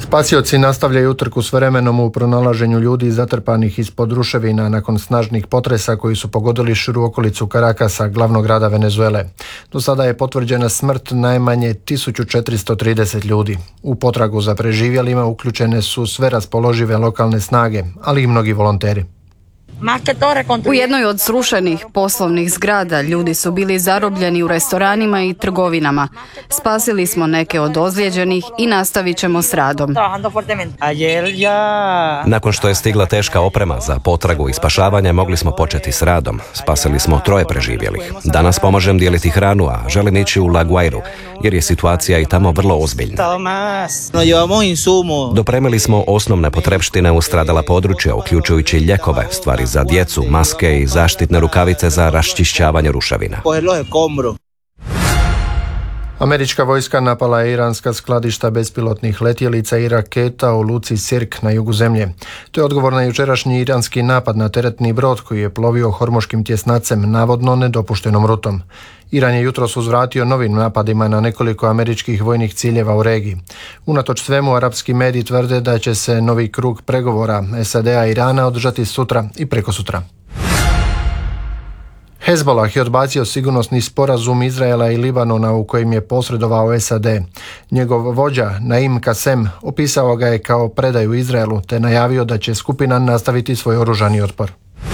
Spasioci nastavljaju utrku s vremenom u pronalaženju ljudi zatrpanih ispod ruševina nakon snažnih potresa koji su pogodili širu okolicu Karakasa, glavnog grada Venezuele. Do sada je potvrđena smrt najmanje 1430 ljudi. U potragu za preživjelima uključene su sve raspoložive lokalne snage, ali i mnogi volonteri. U jednoj od srušenih poslovnih zgrada ljudi su bili zarobljeni u restoranima i trgovinama. Spasili smo neke od ozlijeđenih i nastavit ćemo s radom. Nakon što je stigla teška oprema za potragu i spašavanje, mogli smo početi s radom. Spasili smo 3 preživjelih. Danas pomažem dijeliti hranu, a želim ići u La Guairu, jer je situacija i tamo vrlo ozbiljna. Dopremili smo osnovne potrepštine u stradala područja, uključujući ljekove, stvari za djecu, maske i zaštitne rukavice za raščišćavanje ruševina. Američka vojska napala je iranska skladišta bespilotnih letjelica i raketa u luci Sirk na jugu zemlje. To je odgovor na jučerašnji iranski napad na teretni brod koji je plovio hormuškim tjesnacem, navodno nedopuštenom rutom. Iran je jutros uzvratio novim napadima na nekoliko američkih vojnih ciljeva u regiji. Unatoč svemu, arapski mediji tvrde da će se novi krug pregovora SAD-a i Irana održati sutra i prekosutra. Hezbollah je odbacio sigurnosni sporazum Izraela i Libanona u kojem je posredovao SAD. Njegov vođa Naim Kasem opisao ga je kao predaju Izraelu te najavio da će skupina nastaviti svoj oružani otpor.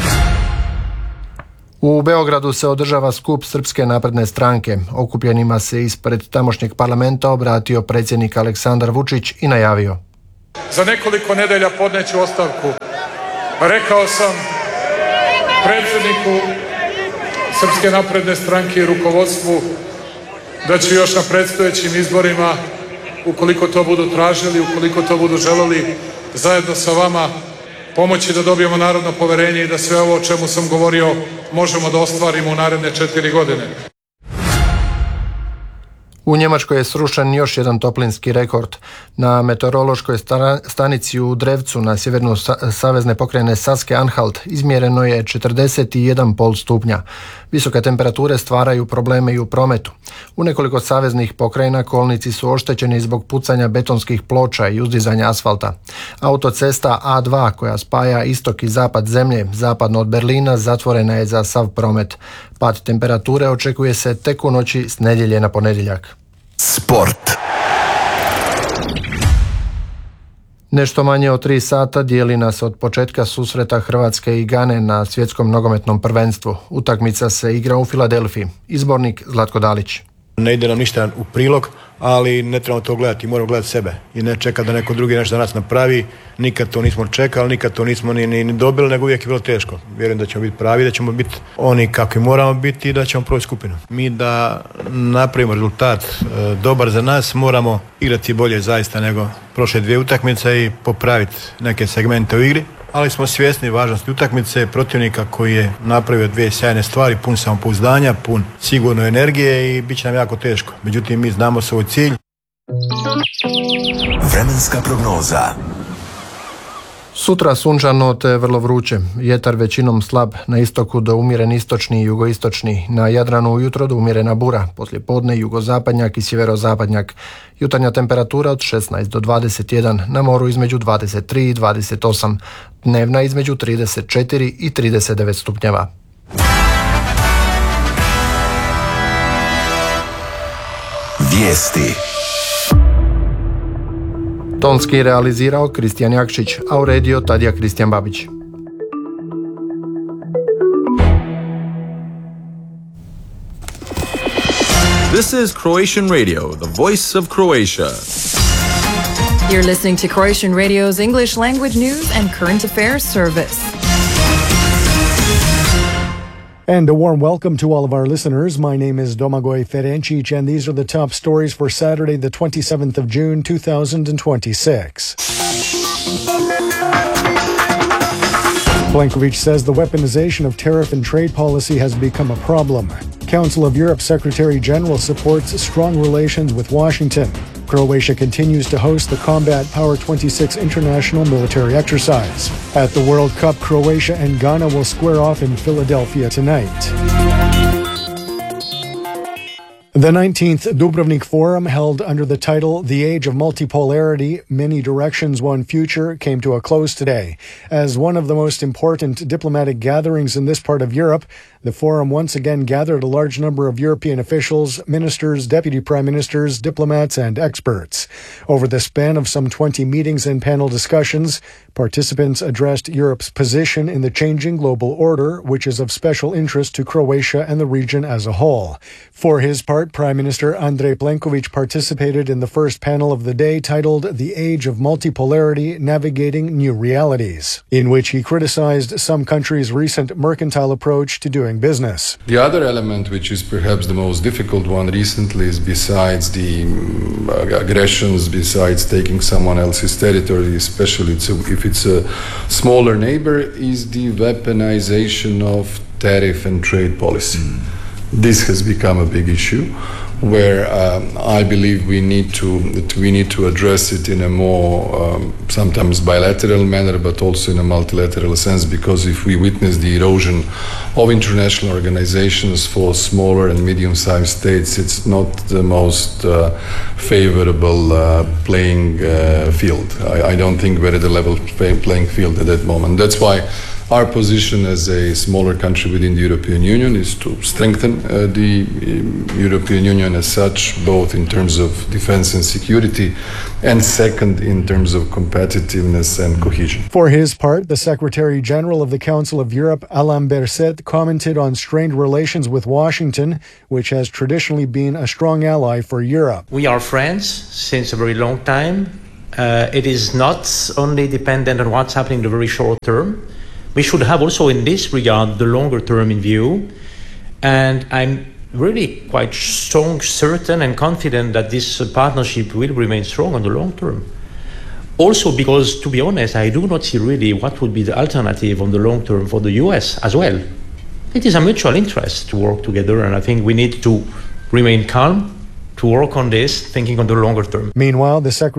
U Beogradu se održava skup Srpske napredne stranke. Okupljenima se ispred tamošnjeg parlamenta obratio predsjednik Aleksandar Vučić i najavio: za nekoliko nedelja podneću ostavku. Rekao sam predsjedniku Srpske napredne stranke i rukovodstvu da ću još na predstojećim izborima, ukoliko to budu tražili, ukoliko to budu želeli, zajedno sa vama pomoći da dobijemo narodno poverenje i da sve ovo o čemu sam govorio možemo da ostvarimo u naredne 4 godine. U Njemačkoj je srušen još jedan toplinski rekord. Na meteorološkoj stanici u Drevcu na sjevernu savezne pokrajine Saske-Anhalt izmjereno je 41,5 stupnja. Visoke temperature stvaraju probleme i u prometu. U nekoliko saveznih pokrajina kolnici su oštećeni zbog pucanja betonskih ploča i uzdizanja asfalta. Autocesta A2 koja spaja istok i zapad zemlje, zapadno od Berlina, zatvorena je za sav promet. Pad temperature očekuje se tek u noći s nedjelje na ponedjeljak. Sport. Nešto manje od 3 sata dijeli nas od početka susreta Hrvatske i Gane na svjetskom nogometnom prvenstvu. Utakmica se igra u Filadelfiji. Izbornik Zlatko Dalić. Ne ide nam ništa u prilog, ali ne trebamo to gledati, moramo gledati sebe i ne čekati da neko drugi nešto za nas napravi. Nikad to nismo čekali, nikad to nismo ni dobili, nego uvijek je bilo teško. Vjerujem da ćemo biti pravi, da ćemo biti oni kakvi moramo biti i da ćemo proći skupinu. Mi da napravimo rezultat dobar za nas, moramo igrati bolje zaista nego prošle 2 utakmice i popraviti neke segmente u igri. Ali smo svjesni važnosti utakmice, protivnika koji je napravio 2 sjajne stvari, pun samopouzdanja, pun sigurno energije i bit će nam jako teško. Međutim, mi znamo svoj cilj. Vremenska prognoza. Sutra sunčano te vrlo vruće. Vjetar većinom slab, na istoku do umjeren istočni i jugoistočni. Na Jadranu ujutro do umjerena bura, poslijepodne jugozapadnjak i sjeverozapadnjak. Jutarnja temperatura od 16 do 21, na moru između 23 i 28. Dnevna između 34 i 39 stupnjeva. Vijesti. Tonski realizirao Kristijan Jakšić, a uredio Tadija Kristijan Babić. This is Croatian Radio, the voice of Croatia. You're listening to Croatian Radio's English language news and current affairs service. And a warm welcome to all of our listeners. My name is Domagoj Ferencic, and these are the top stories for Saturday, the 27th of June, 2026. Plenković says the weaponization of tariff and trade policy has become a problem. Council of Europe Secretary General supports strong relations with Washington. Croatia continues to host the Combat Power 26 international military exercise. At the World Cup, Croatia and Ghana will square off in Philadelphia tonight. The 19th Dubrovnik Forum, held under the title The Age of Multipolarity, Many Directions, One Future, came to a close today. As one of the most important diplomatic gatherings in this part of Europe, the forum once again gathered a large number of European officials, ministers, deputy prime ministers, diplomats, and experts. Over the span of some 20 meetings and panel discussions, participants addressed Europe's position in the changing global order, which is of special interest to Croatia and the region as a whole. For his part, Prime Minister Andrej Plenković participated in the first panel of the day titled The Age of Multipolarity, Navigating New Realities, in which he criticized some countries' recent mercantile approach to doing business. The other element, which is perhaps the most difficult one recently, is besides the aggressions, besides taking someone else's territory, especially if it's a smaller neighbor, is the weaponization of tariff and trade policy. This has become a big issue where I believe we need to address it in a more sometimes bilateral manner, but also in a multilateral sense, because if we witness the erosion of international organizations for smaller and medium-sized states, it's not the most favorable playing field. I don't think we're at a level playing field at that moment. That's why our position as a smaller country within the European Union is to strengthen the European Union as such, both in terms of defense and security, and second, in terms of competitiveness and cohesion. For his part, the Secretary General of the Council of Europe, Alain Berset, commented on strained relations with Washington, which has traditionally been a strong ally for Europe. We are friends since a very long time. It is not only dependent on what's happening in the very short term. We should have also in this regard the longer term in view, and I'm really quite certain and confident that this partnership will remain strong on the long term. Also because, to be honest, I do not see really what would be the alternative on the long term for the US as well. It is a mutual interest to work together, and I think we need to remain calm, to work on this, thinking on the longer term. Meanwhile, the Secretary